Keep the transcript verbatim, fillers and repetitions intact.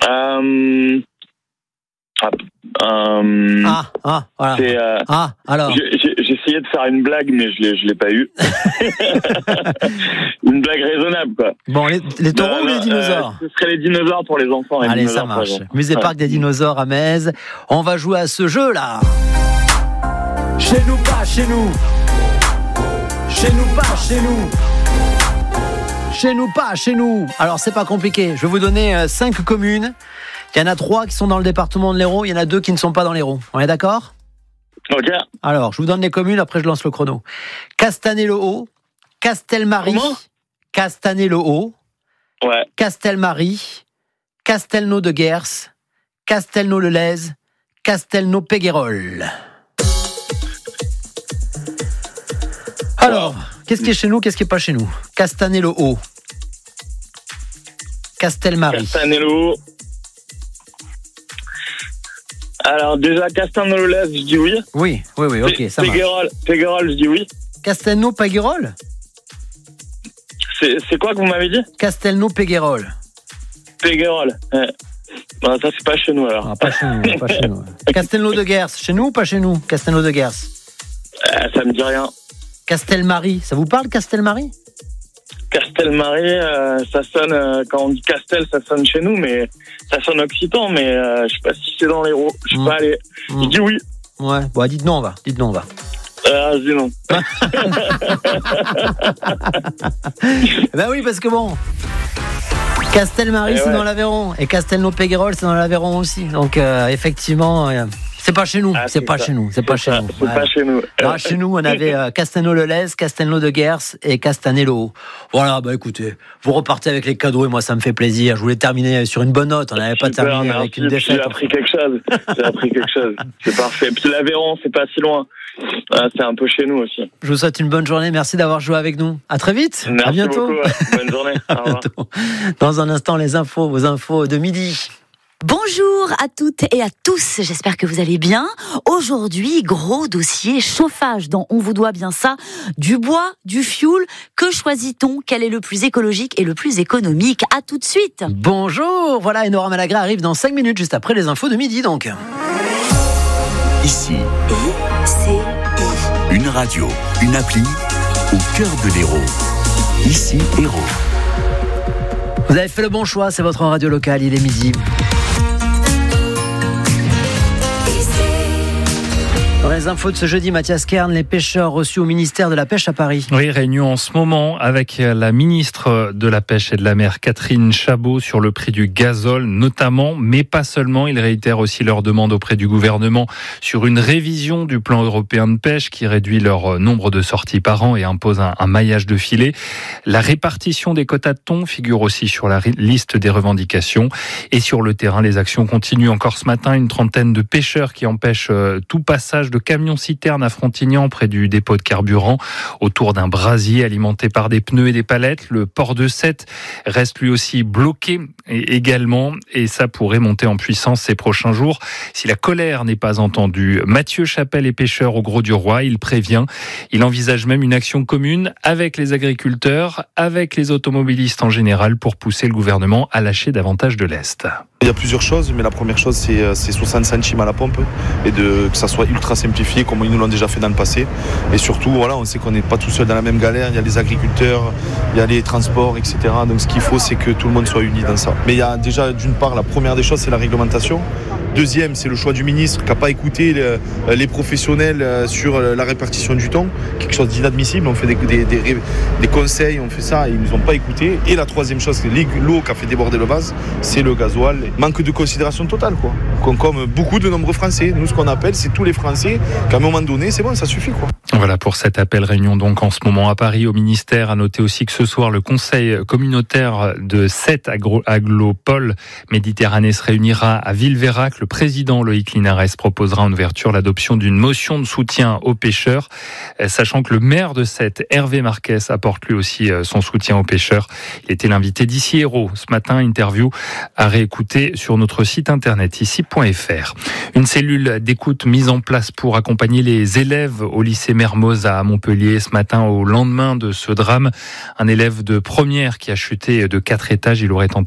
Euh... Ah, euh... ah, ah, voilà. C'est, euh... ah, alors. J'ai, j'ai, j'ai essayé de faire une blague, mais je l'ai, je l'ai pas eu. Une blague raisonnable, quoi. Bon, les, les taureaux non, ou les non, dinosaures euh, Ce serait les dinosaures pour les enfants. Les Allez, ça marche. Musée Parc des Dinosaures à Metz. On va jouer à ce jeu-là. Chez nous, pas chez nous. Chez nous, pas chez nous. Chez nous, pas chez nous. Alors, c'est pas compliqué. Je vais vous donner euh, cinq communes. Il y en a trois qui sont dans le département de l'Hérault. Il y en a deux qui ne sont pas dans l'Hérault. On est d'accord ? Ok. Alors, je vous donne les communes. Après, je lance le chrono. Castanet-le-Haut, Castelmarie, Comment ? Castanet-le-Haut, Ouais. Castelmarie, Castelnau-de-Guers, Castelnau-le-Lez, Castelnau-Péguerolles. Alors, qu'est-ce qui est chez nous, qu'est-ce qui n'est pas chez nous ? Castanet-le-Haut, Castelmarie. Castanet-le-Haut. Alors, déjà, Castelnau-le-Lez, je dis oui. Oui, oui, oui, ok, ça marche. Péguerolles, Péguerolles, je dis oui. Castelnau-Péguerolles ? C'est, c'est quoi que vous m'avez dit ? Castelnau-Péguerolles. Péguerolles. Ouais. Non, ça, c'est pas chez nous, alors. Ah, pas chez nous, pas chez nous. Castelnau-de-Guers, chez nous ou pas chez nous ? Castelnau-de-Guers. Euh, ça me dit rien. Castelmarie, ça vous parle, Castelmarie ? Castelmarie, euh, ça sonne, euh, quand on dit Castel, ça sonne chez nous, mais ça sonne occitan, mais euh, je sais pas si c'est dans l'Hérault. Je suis mmh. pas allé. Mmh. Je dis oui. Ouais, bon, dites non, on va. Dites non, on va. Euh, dis non. Ben oui, parce que bon, Castelmarie, et c'est ouais. dans l'Aveyron, et Castelnau-Péguerolles, c'est dans l'Aveyron aussi. Donc, euh, effectivement, euh, c'est pas chez nous. Ah, c'est, c'est pas ça. chez nous. C'est, c'est pas ça. chez nous. C'est ouais. pas chez nous. Là, chez nous, on avait euh, Castelnau-le-Lez, Castelnau-de-Guers et Castanet-le-Haut. Voilà, bah écoutez, vous repartez avec les cadeaux et moi, ça me fait plaisir. Je voulais terminer sur une bonne note. On n'avait pas Super, terminé merci. avec une défaite. J'ai appris quelque chose. J'ai appris quelque chose. C'est parfait. Puis l'Aveyron, c'est pas si loin. Ah, c'est un peu chez nous aussi. Je vous souhaite une bonne journée. Merci d'avoir joué avec nous. À très vite. Merci à bientôt. beaucoup. Bonne journée. À bientôt. Dans un instant, les infos, vos infos de midi. Bonjour à toutes et à tous, j'espère que vous allez bien. Aujourd'hui, gros dossier chauffage dont on vous doit bien ça. Du bois, du fioul, que choisit-on ? Quel est le plus écologique et le plus économique ? À tout de suite. Bonjour, voilà, et Nora Malagra arrive dans cinq minutes, juste après les infos de midi donc. Ici, I C I. une radio, une appli, au cœur de l'Hérault. Ici, Hérault. Vous avez fait le bon choix, c'est votre radio locale, il est midi. Dans les infos de ce jeudi, Mathias Kern, les pêcheurs reçus au ministère de la Pêche à Paris. Oui, réunion en ce moment avec la ministre de la Pêche et de la Mer, Catherine Chabot, sur le prix du gazole notamment, mais pas seulement. Ils réitèrent aussi leur demande auprès du gouvernement sur une révision du plan européen de pêche qui réduit leur nombre de sorties par an et impose un, un maillage de filets. La répartition des quotas de thon figure aussi sur la liste des revendications. Et sur le terrain, les actions continuent encore ce matin. Une trentaine de pêcheurs qui empêchent tout passage de camions-citernes à Frontignan près du dépôt de carburant autour d'un brasier alimenté par des pneus et des palettes. Le port de Sète reste lui aussi bloqué également et ça pourrait monter en puissance ces prochains jours si la colère n'est pas entendue. Mathieu Chapelle est pêcheur au Grau-du-Roi. Il prévient. Il envisage même une action commune avec les agriculteurs, avec les automobilistes en général pour pousser le gouvernement à lâcher davantage de lest. Il y a plusieurs choses, mais la première chose, c'est, c'est soixante centimes à la pompe et de, que ça soit ultra simplifié comme ils nous l'ont déjà fait dans le passé. Et surtout, voilà, on sait qu'on n'est pas tout seul dans la même galère. Il y a les agriculteurs, il y a les transports, et cetera. Donc ce qu'il faut, c'est que tout le monde soit uni dans ça. Mais il y a déjà, d'une part, la première des choses, c'est la réglementation. Deuxième, c'est le choix du ministre qui n'a pas écouté les, les professionnels sur la répartition du temps. Quelque chose d'inadmissible. On fait des, des, des, des conseils, on fait ça et ils ne nous ont pas écoutés. Et la troisième chose, c'est l'eau qui a fait déborder le vase, c'est le gasoil. Manque de considération totale, quoi. Comme, comme beaucoup de nombreux Français. Nous, ce qu'on appelle, c'est tous les Français qu'à un moment donné, c'est bon, ça suffit, quoi. Voilà pour cet appel réunion donc en ce moment à Paris au ministère. À noter aussi que ce soir, le conseil communautaire de sept agro- aglopoles Méditerranée se réunira à Villeveyrac. Le président Loïc Linares proposera en ouverture l'adoption d'une motion de soutien aux pêcheurs, sachant que le maire de Sète, Hervé Marquez, apporte lui aussi son soutien aux pêcheurs. Il était l'invité d'Ici Hérault ce matin. Interview à réécouter sur notre site internet ici point f r. Une cellule d'écoute mise en place pour accompagner les élèves au lycée Mermoz à Montpellier ce matin au lendemain de ce drame. Un élève de première qui a chuté de quatre étages, il aurait tenté